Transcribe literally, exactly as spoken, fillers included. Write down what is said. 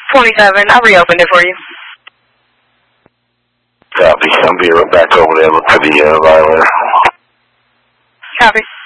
twenty-seven. I reopened it for you. Copy. I'll be right back over there. Look for the uh, violator. Copy.